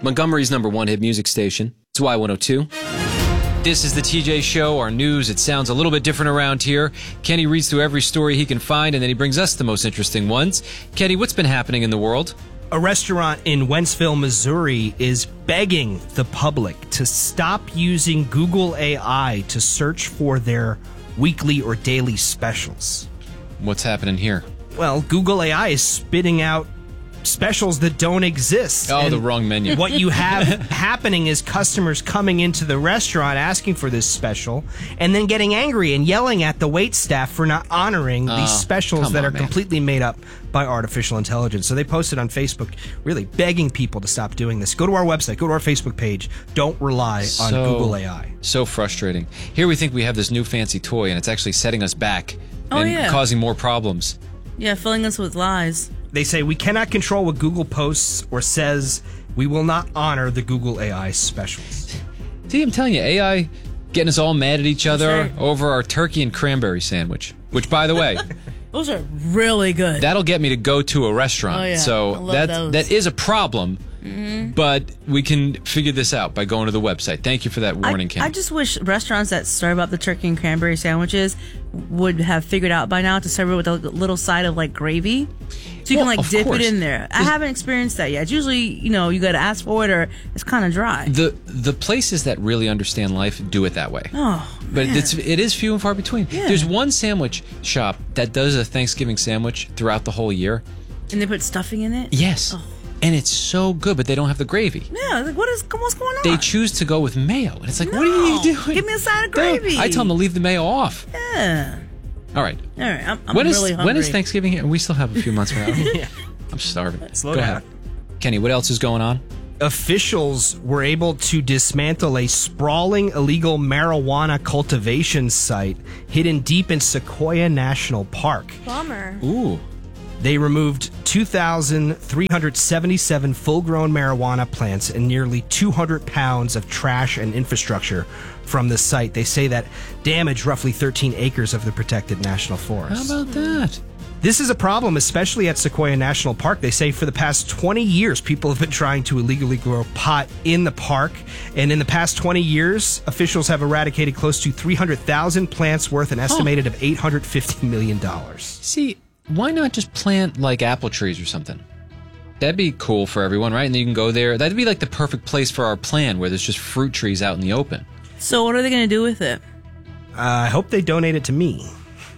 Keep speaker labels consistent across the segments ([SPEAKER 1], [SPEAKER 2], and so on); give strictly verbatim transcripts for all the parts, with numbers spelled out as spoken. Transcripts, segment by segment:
[SPEAKER 1] Montgomery's number one hit music station. It's Y one oh two. This is the T J Show, our news. It sounds a little bit different around here. Kenny reads through every story he can find, and then he brings us the most interesting ones. Kenny, what's been happening in the world?
[SPEAKER 2] A restaurant in Wentzville, Missouri is begging the public to stop using Google A I to search for their weekly or daily specials.
[SPEAKER 1] What's happening here?
[SPEAKER 2] Well, Google A I is spitting out specials that don't exist.
[SPEAKER 1] Oh,
[SPEAKER 2] and
[SPEAKER 1] the wrong menu.
[SPEAKER 2] What you have happening is customers coming into the restaurant asking for this special and then getting angry and yelling at the wait staff for not honoring
[SPEAKER 1] Oh,
[SPEAKER 2] these specials
[SPEAKER 1] come
[SPEAKER 2] that
[SPEAKER 1] on,
[SPEAKER 2] are
[SPEAKER 1] man.
[SPEAKER 2] completely made up by artificial intelligence. So they posted on Facebook really begging people to stop doing this. Go to our website, go to our Facebook page. Don't rely on
[SPEAKER 1] So-
[SPEAKER 2] Google A I.
[SPEAKER 1] So frustrating. Here we think we have this new fancy toy, and it's actually setting us back
[SPEAKER 3] Oh,
[SPEAKER 1] and
[SPEAKER 3] yeah.
[SPEAKER 1] causing more problems.
[SPEAKER 3] Yeah, filling us with lies.
[SPEAKER 2] They say we cannot control what Google posts or says. We will not honor the Google A I specials.
[SPEAKER 1] See, I'm telling you, A I getting us all mad at each other
[SPEAKER 3] right.
[SPEAKER 1] over our turkey and cranberry sandwich. Which, by the way,
[SPEAKER 3] Those are really good.
[SPEAKER 1] that'll get me to go to a restaurant.
[SPEAKER 3] Oh, yeah. I
[SPEAKER 1] So
[SPEAKER 3] love
[SPEAKER 1] that
[SPEAKER 3] those.
[SPEAKER 1] that is a problem. But we can figure this out by going to the website. Thank you for that warning,
[SPEAKER 3] I,
[SPEAKER 1] Kenny.
[SPEAKER 3] I just wish restaurants that serve up the turkey and cranberry sandwiches would have figured out by now to serve it with a little side of like gravy. So you
[SPEAKER 1] Well,
[SPEAKER 3] can like
[SPEAKER 1] of
[SPEAKER 3] dip
[SPEAKER 1] course.
[SPEAKER 3] it in there. I haven't experienced that yet. It's usually, you know, you got to ask for it or it's kind of dry.
[SPEAKER 1] the the places that really understand life do it that way.
[SPEAKER 3] Oh,
[SPEAKER 1] But
[SPEAKER 3] man.
[SPEAKER 1] it's it is few and far between.
[SPEAKER 3] Yeah.
[SPEAKER 1] There's one sandwich shop that does a Thanksgiving sandwich throughout the whole year.
[SPEAKER 3] And they put stuffing in it?
[SPEAKER 1] Yes.
[SPEAKER 3] Oh.
[SPEAKER 1] And it's so good, but they don't have the gravy.
[SPEAKER 3] Yeah, like what is what's going on?
[SPEAKER 1] They choose to go with mayo. And it's like, what are you
[SPEAKER 3] No.
[SPEAKER 1] doing?
[SPEAKER 3] Give me a side of
[SPEAKER 1] Dude,
[SPEAKER 3] gravy.
[SPEAKER 1] I tell them to leave the mayo off.
[SPEAKER 3] Yeah.
[SPEAKER 1] All right.
[SPEAKER 3] All right. I'm, I'm
[SPEAKER 1] When is
[SPEAKER 3] really hungry.
[SPEAKER 1] when is Thanksgiving here? We still have a few months from now.
[SPEAKER 2] Yeah.
[SPEAKER 1] I'm starving.
[SPEAKER 2] Slow
[SPEAKER 1] Go
[SPEAKER 2] down.
[SPEAKER 1] ahead. Kenny, what else is going on?
[SPEAKER 2] Officials were able to dismantle a sprawling illegal marijuana cultivation site hidden deep in Sequoia National Park.
[SPEAKER 4] Bummer.
[SPEAKER 1] Ooh.
[SPEAKER 2] They removed two thousand three hundred seventy-seven full-grown marijuana plants and nearly two hundred pounds of trash and infrastructure from the site. They say that damaged roughly thirteen acres of the protected national forest.
[SPEAKER 1] How about that?
[SPEAKER 2] This is a problem, especially at Sequoia National Park. They say for the past twenty years, people have been trying to illegally grow pot in the park. And in the past twenty years, officials have eradicated close to three hundred thousand plants worth an estimated of eight hundred fifty million dollars.
[SPEAKER 1] See, why not just plant like apple trees or something? That'd be cool for everyone, right? And then you can go there. That'd be like the perfect place for our plan where there's just fruit trees out in the open.
[SPEAKER 3] So what are they going to do with it?
[SPEAKER 2] Uh, I hope they donate it to me.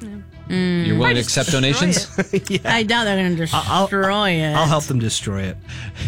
[SPEAKER 1] You're willing to accept donations?
[SPEAKER 2] Yeah.
[SPEAKER 3] I doubt they're going to destroy
[SPEAKER 2] I'll,
[SPEAKER 3] it.
[SPEAKER 2] I'll help them destroy it.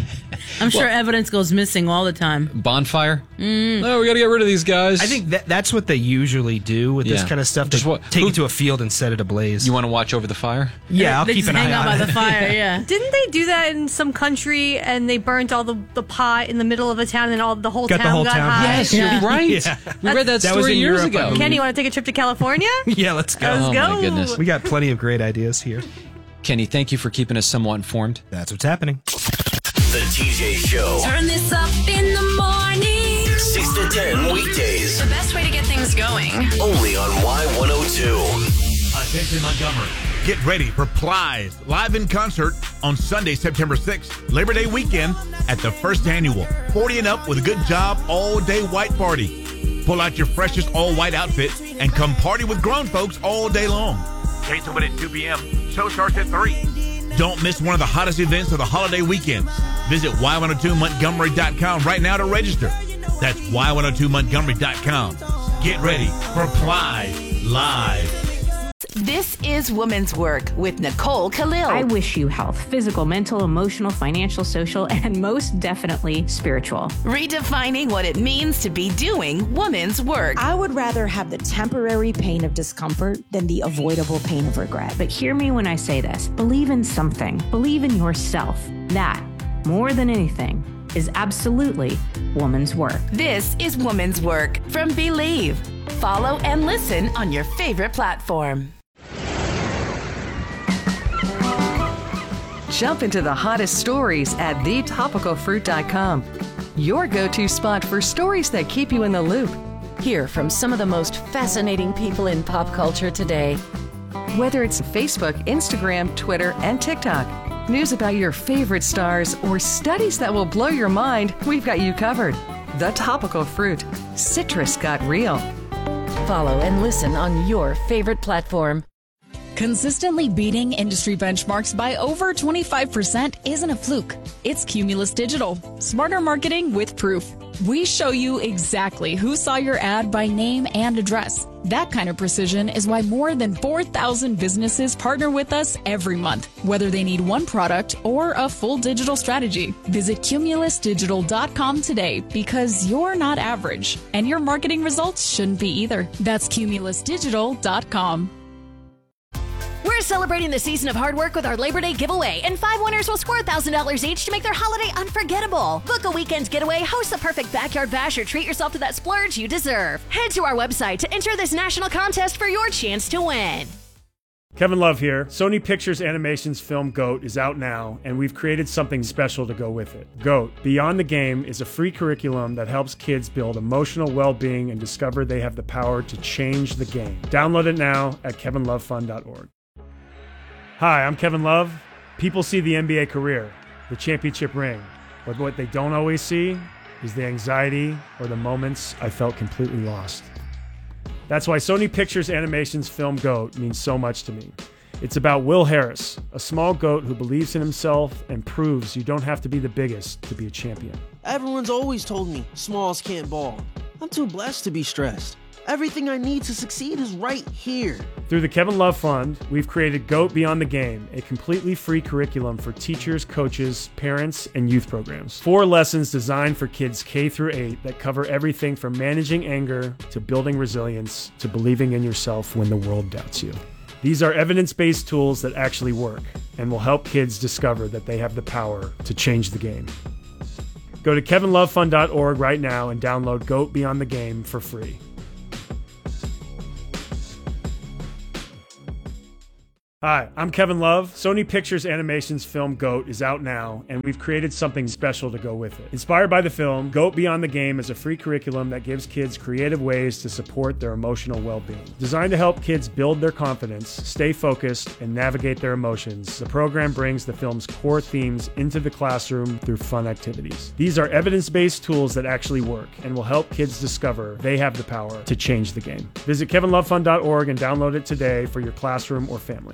[SPEAKER 3] I'm sure evidence goes missing all the time.
[SPEAKER 1] Bonfire? Mm. Oh, we got to get rid of these guys.
[SPEAKER 2] I think that that's what they usually do with this
[SPEAKER 1] Yeah.
[SPEAKER 2] kind of stuff.
[SPEAKER 1] Just
[SPEAKER 2] They
[SPEAKER 1] what-
[SPEAKER 2] take
[SPEAKER 1] who-
[SPEAKER 2] it to a field and set it ablaze.
[SPEAKER 1] You want to watch over the fire?
[SPEAKER 2] yeah, I'll
[SPEAKER 3] they
[SPEAKER 2] keep
[SPEAKER 3] just
[SPEAKER 2] an
[SPEAKER 3] hang
[SPEAKER 2] eye
[SPEAKER 3] out
[SPEAKER 2] on
[SPEAKER 3] by
[SPEAKER 2] it.
[SPEAKER 3] the fire, yeah.
[SPEAKER 4] Didn't they do that in some country and they burnt all the, the pot in the middle of a town and all the whole
[SPEAKER 2] Got the
[SPEAKER 4] town
[SPEAKER 2] whole
[SPEAKER 4] got
[SPEAKER 2] town
[SPEAKER 4] high?
[SPEAKER 2] high.
[SPEAKER 1] Yes,
[SPEAKER 3] Yeah.
[SPEAKER 1] you're right.
[SPEAKER 2] Yeah.
[SPEAKER 1] We read that
[SPEAKER 2] That was
[SPEAKER 1] story
[SPEAKER 2] in
[SPEAKER 1] years
[SPEAKER 2] Europe, I
[SPEAKER 1] ago.
[SPEAKER 2] believe.
[SPEAKER 4] Kenny, you want to take a trip to California?
[SPEAKER 2] Yeah, let's go.
[SPEAKER 4] Let's
[SPEAKER 1] Oh,
[SPEAKER 4] go.
[SPEAKER 1] my goodness.
[SPEAKER 2] We got plenty of great ideas here.
[SPEAKER 1] Kenny, thank you for keeping us somewhat informed.
[SPEAKER 2] That's what's happening.
[SPEAKER 5] The T J Show.
[SPEAKER 6] Turn this up in the morning.
[SPEAKER 5] six to ten weekdays.
[SPEAKER 6] The best way to get things going.
[SPEAKER 5] Only on Y one oh two.
[SPEAKER 7] Attention Montgomery. Get ready for Plies live in concert on Sunday, September sixth, Labor Day weekend at the first annual forty and Up with a Good Job all-day white party. Pull out your freshest all-white outfit and come party with grown folks all day long. Gates open at two p.m. Show starts at three. Don't miss one of the hottest events of the holiday weekends. Visit Y one oh two Montgomery dot com right now to register. That's Y one oh two Montgomery dot com. Get ready for Plies live.
[SPEAKER 6] This is Woman's Work with Nicole Khalil.
[SPEAKER 8] I wish you health, physical, mental, emotional, financial, social, and most definitely spiritual.
[SPEAKER 6] Redefining what it means to be doing woman's work.
[SPEAKER 9] I would rather have the temporary pain of discomfort than the avoidable pain of regret.
[SPEAKER 8] But hear me when I say this. Believe in something. Believe in yourself. That, more than anything, is absolutely woman's work.
[SPEAKER 6] This is Woman's Work from Believe. Follow and listen on your favorite platform.
[SPEAKER 10] Jump into the hottest stories at the topical fruit dot com. Your go-to spot for stories that keep you in the loop.
[SPEAKER 11] Hear from some of the most fascinating people in pop culture today.
[SPEAKER 10] Whether it's Facebook, Instagram, Twitter, and TikTok, News about your favorite stars or studies that will blow your mind, we've got you covered. The Topical Fruit. Citrus got real.
[SPEAKER 11] Follow and listen on your favorite platform.
[SPEAKER 12] Consistently beating industry benchmarks by over twenty-five percent isn't a fluke. It's Cumulus Digital. Smarter marketing with proof. We show you exactly who saw your ad by name and address. That kind of precision is why more than four thousand businesses partner with us every month, whether they need one product or a full digital strategy. Visit cumulus digital dot com today because you're not average, and your marketing results shouldn't be either. That's cumulus digital dot com.
[SPEAKER 13] We're celebrating the season of hard work with our Labor Day giveaway, and five winners will score one thousand dollars each to make their holiday unforgettable. Book a weekend getaway, host the perfect backyard bash, or treat yourself to that splurge you deserve. Head to our website to enter this national contest for your chance to win.
[SPEAKER 14] Kevin Love here. Sony Pictures Animation's film GOAT is out now, and we've created something special to go with it. GOAT, Beyond the Game, is a free curriculum that helps kids build emotional well-being and discover they have the power to change the game. Download it now at kevin love fun dot org. Hi, I'm Kevin Love. People see the N B A career, the championship ring, but what they don't always see is the anxiety or the moments I felt completely lost. That's why Sony Pictures Animation's film GOAT means so much to me. It's about Will Harris, a small goat who believes in himself and proves you don't have to be the biggest to be a champion.
[SPEAKER 15] Everyone's always told me smalls can't ball. I'm too blessed to be stressed. Everything I need to succeed is right here.
[SPEAKER 14] Through the Kevin Love Fund, we've created GOAT Beyond the Game, a completely free curriculum for teachers, coaches, parents, and youth programs. Four lessons designed for kids K through eight that cover everything from managing anger to building resilience to believing in yourself when the world doubts you. These are evidence-based tools that actually work and will help kids discover that they have the power to change the game. Go to kevin love fund dot org right now and download GOAT Beyond the Game for free. Hi, I'm Kevin Love. Sony Pictures Animation's film GOAT is out now, and we've created something special to go with it. Inspired by the film, GOAT Beyond the Game is a free curriculum that gives kids creative ways to support their emotional well-being. Designed to help kids build their confidence, stay focused, and navigate their emotions, the program brings the film's core themes into the classroom through fun activities. These are evidence-based tools that actually work and will help kids discover they have the power to change the game. Visit kevin love fund dot org and download it today for your classroom or family.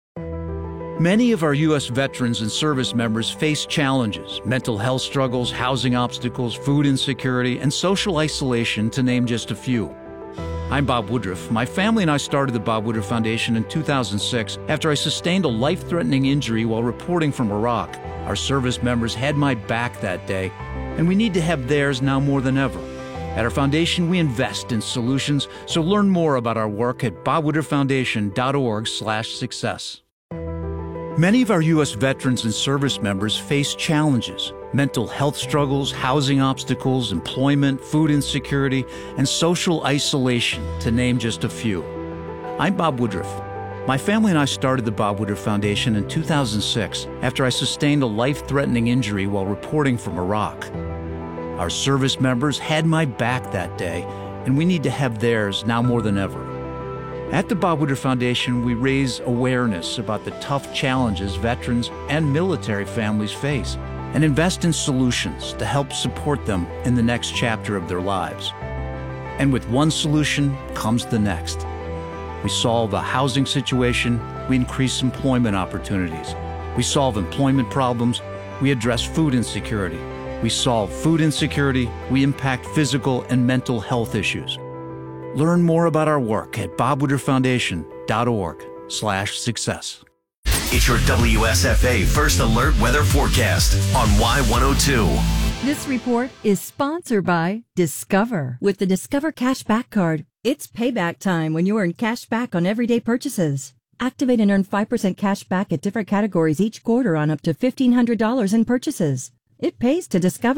[SPEAKER 16] Many of our U S veterans and service members face challenges, mental health struggles, housing obstacles, food insecurity, and social isolation, to name just a few. I'm Bob Woodruff. My family and I started the Bob Woodruff Foundation in two thousand six after I sustained a life-threatening injury while reporting from Iraq. Our service members had my back that day, and we need to have theirs now more than ever. At our foundation, we invest in solutions, so learn more about our work at bob woodruff foundation dot org slash success. Many of our U S veterans and service members face challenges, mental health struggles, housing obstacles, employment, food insecurity, and social isolation, to name just a few. I'm Bob Woodruff. My family and I started the Bob Woodruff Foundation in two thousand six after I sustained a life-threatening injury while reporting from Iraq. Our service members had my back that day, and we need to have theirs now more than ever. At the Bob Woodruff Foundation, we raise awareness about the tough challenges veterans and military families face and invest in solutions to help support them in the next chapter of their lives. And with one solution comes the next. We solve a housing situation, we increase employment opportunities. We solve employment problems, we address food insecurity. We solve food insecurity, we impact physical and mental health issues. Learn more about our work at bob woodruff foundation dot org slash success.
[SPEAKER 5] It's your W S F A First Alert Weather Forecast on Y one oh two.
[SPEAKER 17] This report is sponsored by Discover. With the Discover Cashback Card, it's payback time when you earn cash back on everyday purchases. Activate and earn five percent cash back at different categories each quarter on up to fifteen hundred dollars in purchases. It pays to Discover.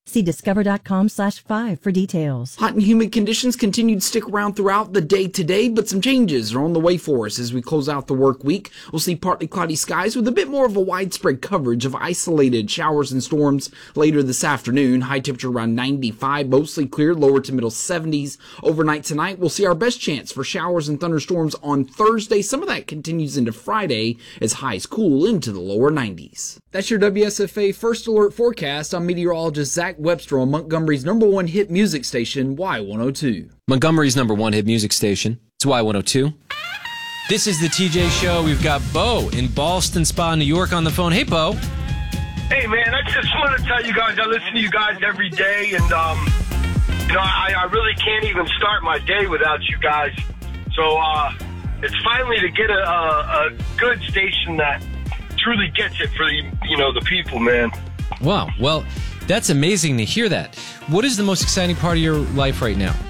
[SPEAKER 17] See discover.com slash five for details.
[SPEAKER 18] Hot and humid conditions continue to stick around throughout the day today, but some changes are on the way for us as we close out the work week. We'll see partly cloudy skies with a bit more of a widespread coverage of isolated showers and storms later this afternoon. High temperature around ninety-five, mostly clear, lower to middle seventies. Overnight tonight, we'll see our best chance for showers and thunderstorms on Thursday. Some of that continues into Friday as highs cool into the lower nineties. That's your W S F A First Alert forecast. I'm meteorologist Zach Webster on Montgomery's number one hit music station, Y one oh two.
[SPEAKER 1] Montgomery's number one hit music station. It's Y one oh two. This is the T J Show. We've got Bo in Ballston Spa, New York on the phone. Hey, Bo.
[SPEAKER 19] Hey, man, I just want to tell you guys, I listen to you guys every day, and, um, you know, I, I really can't even start my day without you guys. So, uh, it's finally to get a, a, a good station that truly gets it for the, you know, the people, man.
[SPEAKER 1] Wow. Well, that's amazing to hear that. What is the most exciting part of your life right now?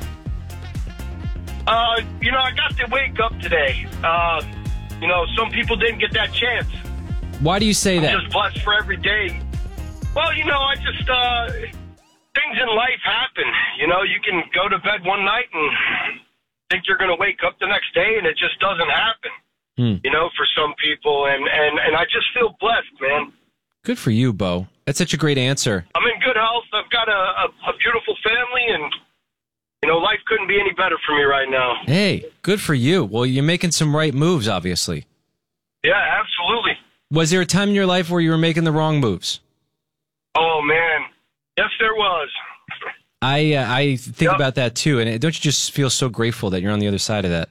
[SPEAKER 19] Uh, you know, I got to wake up today. Uh, you know, some people didn't get that chance.
[SPEAKER 1] Why do you say
[SPEAKER 19] I'm
[SPEAKER 1] that?
[SPEAKER 19] just blessed for every day. Well, you know, I just, uh, things in life happen. You know, you can go to bed one night and think you're going to wake up the next day, and it just doesn't happen. Hmm. You know, for some people, and, and, and I just feel blessed, man.
[SPEAKER 1] Good for you, Bo. That's such a great answer.
[SPEAKER 19] I'm in good health. I've got a, a, a beautiful family, and, you know, life couldn't be any better for me right now.
[SPEAKER 1] Hey, good for you. Well, you're making some right moves, obviously.
[SPEAKER 19] Yeah, absolutely.
[SPEAKER 1] Was there a time in your life where you were making the wrong moves?
[SPEAKER 19] Oh, man. Yes, there was.
[SPEAKER 1] I uh, I think
[SPEAKER 19] Yep.
[SPEAKER 1] about that, too. And don't you just feel so grateful that you're on the other side of that?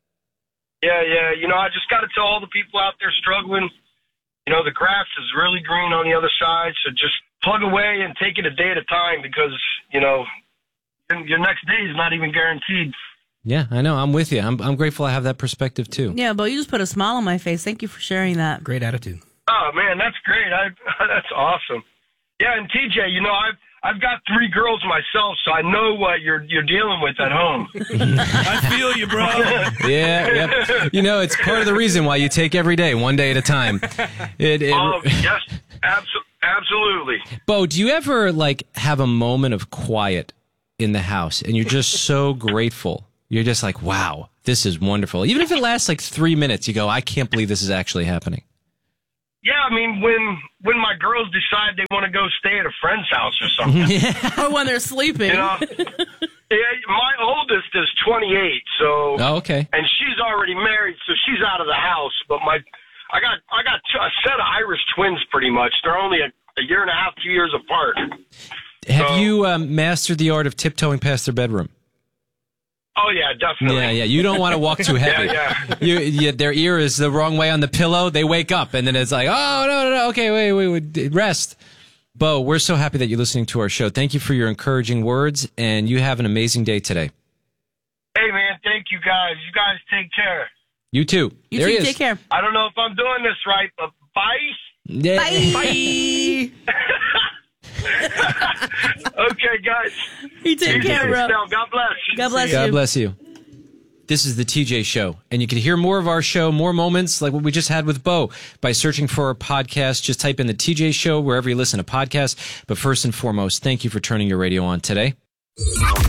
[SPEAKER 19] Yeah, yeah. You know, I just got to tell all the people out there struggling, you know, the grass is really green on the other side, so just plug away and take it a day at a time because, you know, your next day is not even guaranteed.
[SPEAKER 1] Yeah, I know. I'm with you. I'm I'm grateful I have that perspective, too.
[SPEAKER 3] Yeah, Bo, you just put a smile on my face. Thank you for sharing that.
[SPEAKER 2] Great attitude.
[SPEAKER 19] Oh, man, that's great. I, that's awesome. Yeah, and T J, you know, I've I've got three girls myself, so I know what you're you're dealing with at home.
[SPEAKER 2] I feel you, bro.
[SPEAKER 1] Yeah, yeah. You know, it's part of the reason why you take every day, one day at a time. It, it,
[SPEAKER 19] Oh, yes, abso- absolutely.
[SPEAKER 1] Bo, do you ever, like, have a moment of quiet in the house, and you're just so grateful? You're just like, wow, this is wonderful. Even if it lasts, like, three minutes, you go, I can't believe this is actually happening.
[SPEAKER 19] Yeah, I mean, when when my girls decide they want to go stay at a friend's house or something.
[SPEAKER 3] Or when they're sleeping.
[SPEAKER 19] You know, yeah, my oldest is twenty-eight, so
[SPEAKER 1] Oh, okay.
[SPEAKER 19] and she's already married, so she's out of the house. But my, I got I got two, a set of Irish twins, pretty much. They're only a, a year and a half, two years apart.
[SPEAKER 1] Have
[SPEAKER 19] So-
[SPEAKER 1] you um, mastered the art of tiptoeing past their bedroom?
[SPEAKER 19] Oh yeah, definitely.
[SPEAKER 1] Yeah, yeah. You don't want to walk too heavy.
[SPEAKER 19] yeah, yeah.
[SPEAKER 1] You, you, their ear is the wrong way on the pillow. They wake up, and then it's like, oh, no, no, no. Okay, wait, wait, wait. Rest. Bo, we're so happy that you're listening to our show. Thank you for your encouraging words, and you have an amazing day today.
[SPEAKER 19] Hey man, thank you guys. You guys take care.
[SPEAKER 1] You too.
[SPEAKER 3] You
[SPEAKER 1] there
[SPEAKER 3] too,
[SPEAKER 1] he is.
[SPEAKER 3] take care.
[SPEAKER 19] I don't know if I'm doing this right, but bye.
[SPEAKER 1] Yeah.
[SPEAKER 3] Bye.
[SPEAKER 19] Okay, guys.
[SPEAKER 3] You take
[SPEAKER 19] Easy
[SPEAKER 3] care, bro.
[SPEAKER 19] yourself. God bless.
[SPEAKER 3] God bless
[SPEAKER 1] God
[SPEAKER 3] you.
[SPEAKER 1] bless you. This is the T J Show, and you can hear more of our show, more moments like what we just had with Bo by searching for our podcast. Just type in the T J Show wherever you listen to podcasts. But first and foremost, thank you for turning your radio on today.